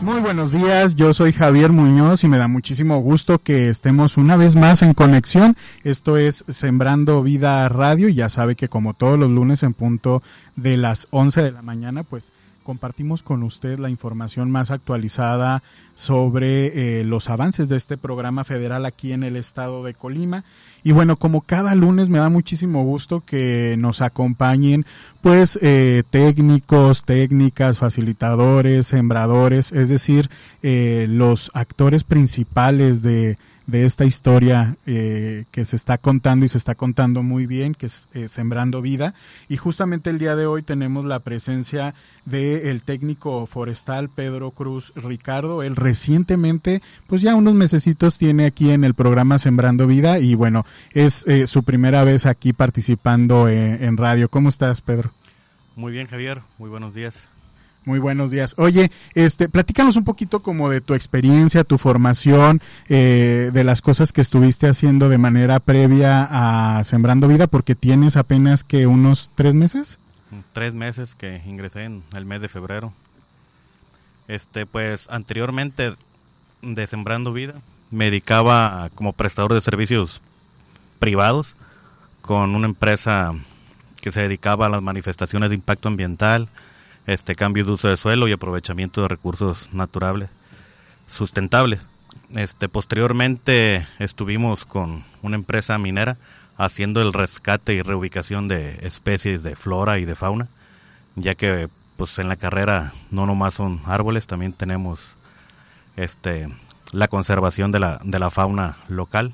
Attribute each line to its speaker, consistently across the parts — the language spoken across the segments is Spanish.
Speaker 1: Muy buenos días, yo soy Javier Muñoz y me da muchísimo gusto que estemos una vez más en conexión. Esto es Sembrando Vida Radio y ya sabe que como todos los lunes en punto de las 11 de la mañana, pues compartimos con usted la información más actualizada sobre los avances de este programa federal aquí en el estado de Colima. Y bueno, como cada lunes me da muchísimo gusto que nos acompañen pues técnicos, técnicas, facilitadores, sembradores, es decir, los actores principales de esta historia que se está contando y se está contando muy bien, que es Sembrando Vida. Y justamente el día de hoy tenemos la presencia del técnico forestal Pedro Cruz Ricardo. Él recientemente, pues ya unos mesecitos tiene aquí en el programa Sembrando Vida y bueno, es su primera vez aquí participando en radio. ¿Cómo estás, Pedro?
Speaker 2: Muy bien, Javier. Muy buenos días.
Speaker 1: Muy buenos días. Oye, platícanos un poquito como de tu experiencia, tu formación, de las cosas que estuviste haciendo de manera previa a Sembrando Vida, porque tienes apenas que unos 3 meses.
Speaker 2: 3 meses que ingresé en el mes de febrero. Pues anteriormente de Sembrando Vida me dedicaba como prestador de servicios privados con una empresa que se dedicaba a las manifestaciones de impacto ambiental, cambios de uso de suelo y aprovechamiento de recursos naturales sustentables. Posteriormente estuvimos con una empresa minera haciendo el rescate y reubicación de especies de flora y de fauna, ya que pues en la carrera no nomás son árboles, también tenemos la conservación de la fauna local.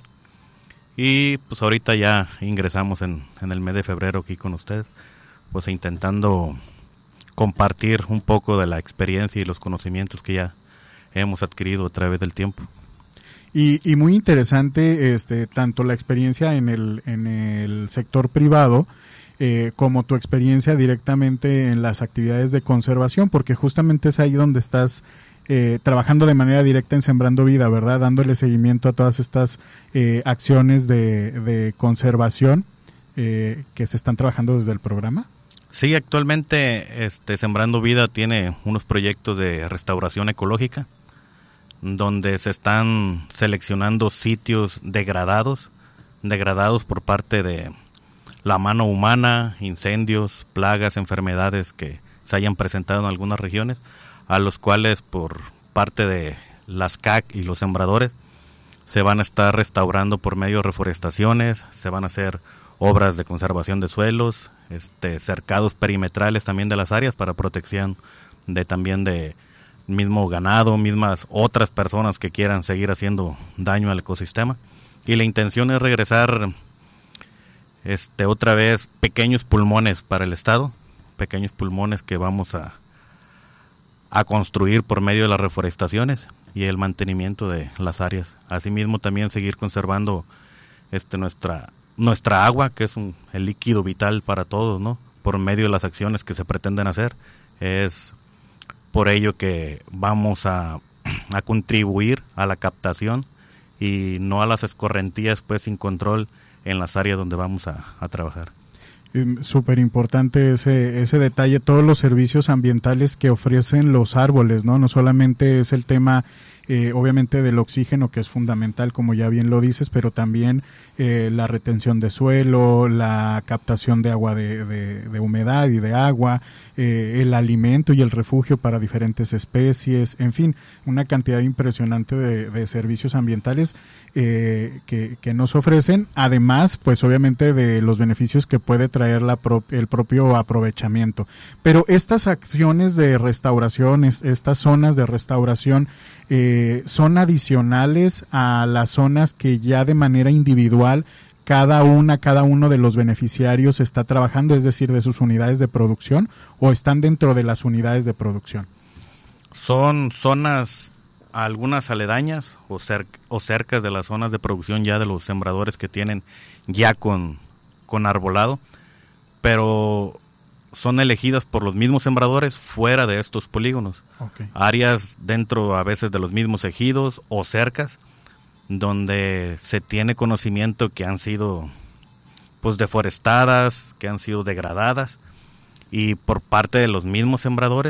Speaker 2: Y pues ahorita ya ingresamos en el mes de febrero aquí con ustedes, pues intentando compartir un poco de la experiencia y los conocimientos que ya hemos adquirido a través del tiempo.
Speaker 1: Y muy interesante tanto la experiencia en el sector privado como tu experiencia directamente en las actividades de conservación, porque justamente es ahí donde estás trabajando de manera directa en Sembrando Vida, ¿verdad? Dándole seguimiento a todas estas acciones de conservación que se están trabajando desde el programa.
Speaker 2: Sí, actualmente Sembrando Vida tiene unos proyectos de restauración ecológica donde se están seleccionando sitios degradados por parte de la mano humana, incendios, plagas, enfermedades que se hayan presentado en algunas regiones, a los cuales por parte de las CAC y los sembradores se van a estar restaurando por medio de reforestaciones, se van a hacer obras de conservación de suelos, cercados perimetrales también de las áreas para protección también de mismo ganado, mismas otras personas que quieran seguir haciendo daño al ecosistema. Y la intención es regresar otra vez pequeños pulmones para el estado, pequeños pulmones que vamos a construir por medio de las reforestaciones y el mantenimiento de las áreas. Asimismo también seguir conservando nuestra agua, que es el líquido vital para todos, ¿no? Por medio de las acciones que se pretenden hacer. Es por ello que vamos a contribuir a la captación y no a las escorrentías pues sin control en las áreas donde vamos a trabajar.
Speaker 1: Súper importante ese detalle, todos los servicios ambientales que ofrecen los árboles, ¿no? No solamente es el tema obviamente del oxígeno, que es fundamental, como ya bien lo dices, pero también la retención de suelo, la captación de agua de humedad y de agua, el alimento y el refugio para diferentes especies, en fin, una cantidad impresionante de servicios ambientales que nos ofrecen, además, pues obviamente de los beneficios que puede traer el propio aprovechamiento. Pero estas acciones de restauración, estas zonas de restauración, son adicionales a las zonas que ya de manera individual cada uno de los beneficiarios está trabajando, es decir, de sus unidades de producción, o están dentro de las unidades de producción.
Speaker 2: Son zonas algunas aledañas o cerca de las zonas de producción ya de los sembradores que tienen ya con arbolado, pero son elegidas por los mismos sembradores fuera de estos polígonos. Okay. Áreas dentro a veces de los mismos ejidos o cercas donde se tiene conocimiento que han sido pues deforestadas, que han sido degradadas, y por parte de los mismos sembradores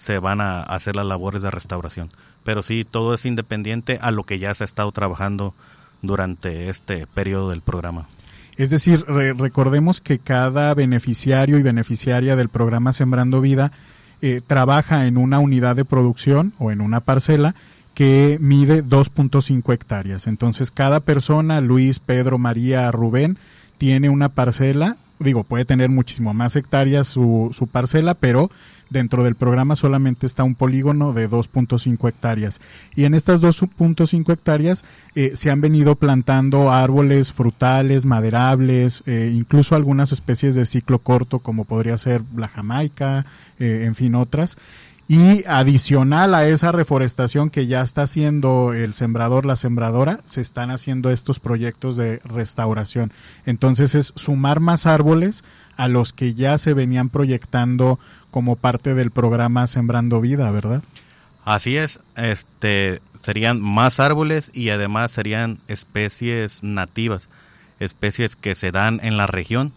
Speaker 2: se van a hacer las labores de restauración. Pero sí, todo es independiente a lo que ya se ha estado trabajando durante este periodo del programa.
Speaker 1: Es decir, recordemos que cada beneficiario y beneficiaria del programa Sembrando Vida trabaja en una unidad de producción o en una parcela que mide 2.5 hectáreas. Entonces, cada persona, Luis, Pedro, María, Rubén, tiene una parcela, puede tener muchísimo más hectáreas su parcela, pero dentro del programa solamente está un polígono de 2.5 hectáreas. Y en estas 2.5 hectáreas se han venido plantando árboles frutales, maderables, incluso algunas especies de ciclo corto, como podría ser la jamaica, en fin, otras. Y adicional a esa reforestación que ya está haciendo el sembrador, la sembradora, se están haciendo estos proyectos de restauración. Entonces es sumar más árboles a los que ya se venían proyectando como parte del programa Sembrando Vida, ¿verdad?
Speaker 2: Así es, serían más árboles y además serían especies nativas, especies que se dan en la región,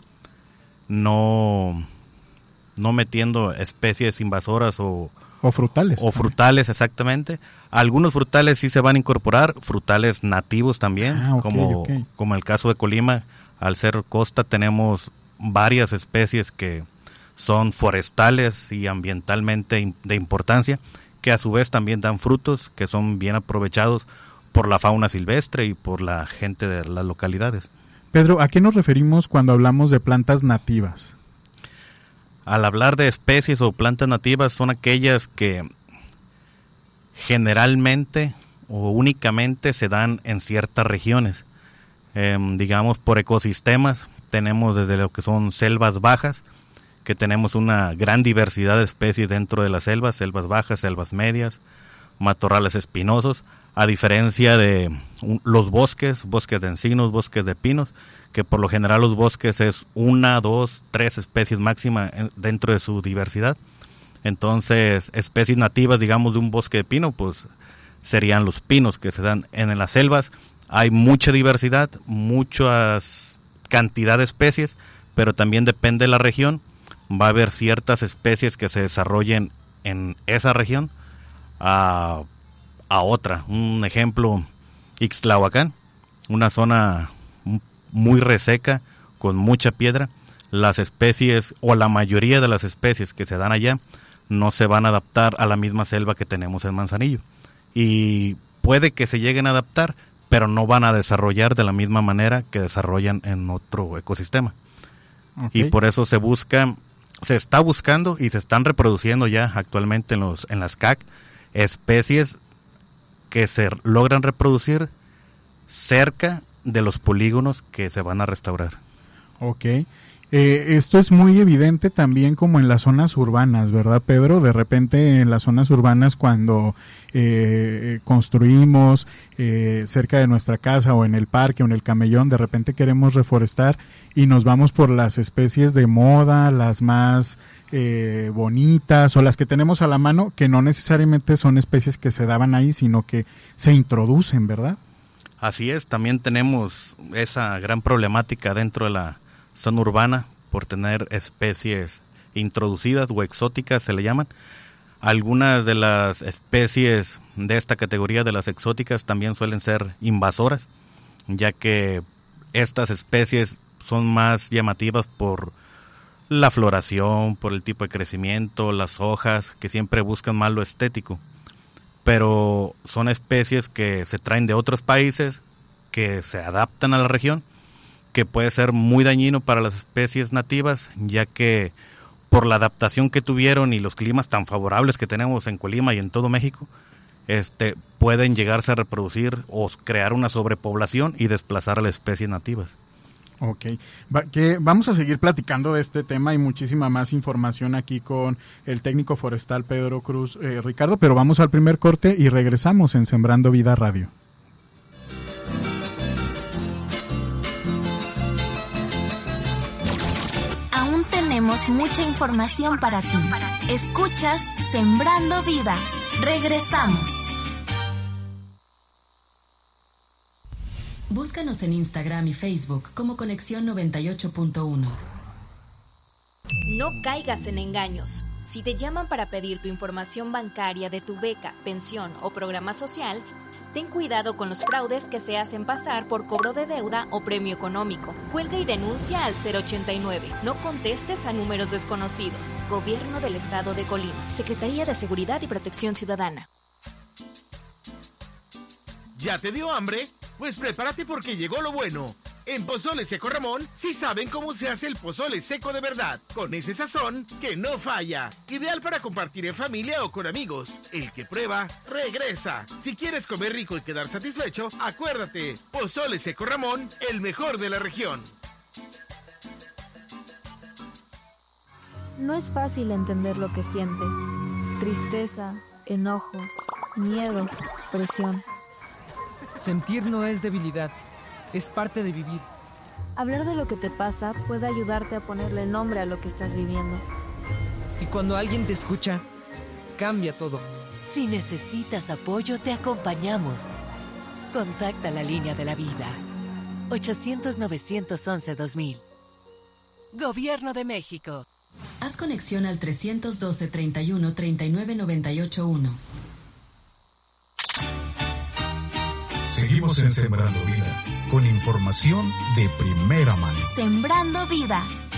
Speaker 2: no metiendo especies invasoras o
Speaker 1: frutales.
Speaker 2: O frutales, exactamente. Algunos frutales sí se van a incorporar, frutales nativos también, como el caso de Colima. Al ser costa tenemos varias especies que son forestales y ambientalmente de importancia, que a su vez también dan frutos que son bien aprovechados por la fauna silvestre y por la gente de las localidades.
Speaker 1: Pedro, ¿a qué nos referimos cuando hablamos de plantas nativas?
Speaker 2: Al hablar de especies o plantas nativas, son aquellas que generalmente o únicamente se dan en ciertas regiones. Digamos, por ecosistemas, tenemos desde lo que son selvas bajas, que tenemos una gran diversidad de especies dentro de las selvas bajas, selvas medias, matorrales espinosos, a diferencia de los bosques de encinos, bosques de pinos, que por lo general los bosques es 1, 2, 3 especies máxima dentro de su diversidad. Entonces, especies nativas, digamos, de un bosque de pino, pues serían los pinos que se dan en las selvas. Hay mucha diversidad, mucha cantidad de especies, pero también depende de la región. Va a haber ciertas especies que se desarrollen en esa región a otra. Un ejemplo, Ixtlahuacán, una zona muy reseca, con mucha piedra. Las especies, o la mayoría de las especies que se dan allá, no se van a adaptar a la misma selva que tenemos en Manzanillo. Y puede que se lleguen a adaptar, pero no van a desarrollar de la misma manera que desarrollan en otro ecosistema. Okay. Y por eso se está buscando y se están reproduciendo ya actualmente en las CAC especies que se logran reproducir cerca de los polígonos que se van a restaurar.
Speaker 1: Ok. Esto es muy evidente también como en las zonas urbanas, ¿verdad, Pedro? De repente en las zonas urbanas cuando construimos cerca de nuestra casa o en el parque o en el camellón, de repente queremos reforestar y nos vamos por las especies de moda, las más bonitas o las que tenemos a la mano, que no necesariamente son especies que se daban ahí, sino que se introducen, ¿verdad?
Speaker 2: Así es, también tenemos esa gran problemática dentro de la zona urbana por tener especies introducidas o exóticas, se le llaman. Algunas de las especies de esta categoría de las exóticas también suelen ser invasoras, ya que estas especies son más llamativas por la floración, por el tipo de crecimiento, las hojas, que siempre buscan más lo estético. Pero son especies que se traen de otros países, que se adaptan a la región, que puede ser muy dañino para las especies nativas, ya que por la adaptación que tuvieron y los climas tan favorables que tenemos en Colima y en todo México, pueden llegarse a reproducir o crear una sobrepoblación y desplazar a las especies nativas.
Speaker 1: Ok, vamos a seguir platicando de este tema y muchísima más información aquí con el técnico forestal Pedro Cruz, Ricardo, pero vamos al primer corte y regresamos en Sembrando Vida Radio.
Speaker 3: Aún tenemos mucha información para ti. Escuchas Sembrando Vida. Regresamos.
Speaker 4: Búscanos en Instagram y Facebook como Conexión 98.1. No caigas en engaños. Si te llaman para pedir tu información bancaria de tu beca, pensión o programa social, ten cuidado con los fraudes que se hacen pasar por cobro de deuda o premio económico. Cuelga y denuncia al 089. No contestes a números desconocidos. Gobierno del Estado de Colima. Secretaría de Seguridad y Protección Ciudadana.
Speaker 5: ¿Ya te dio hambre? Pues prepárate porque llegó lo bueno. En Pozole Seco Ramón sí saben cómo se hace el pozole seco de verdad, con ese sazón que no falla. Ideal para compartir en familia o con amigos. El que prueba, regresa. Si quieres comer rico y quedar satisfecho, acuérdate, Pozole Seco Ramón, el mejor de la región.
Speaker 6: No es fácil entender lo que sientes. Tristeza, enojo, miedo, presión.
Speaker 7: Sentir no es debilidad. Es parte de vivir.
Speaker 6: Hablar de lo que te pasa puede ayudarte a ponerle nombre a lo que estás viviendo.
Speaker 7: Y cuando alguien te escucha, cambia todo.
Speaker 8: Si necesitas apoyo, te acompañamos. Contacta la línea de la vida. 800-911-2000. Gobierno de México.
Speaker 9: Haz conexión al 312-31-3998-1.
Speaker 10: Seguimos en Sembrando Vida, con información de primera mano.
Speaker 3: Sembrando Vida.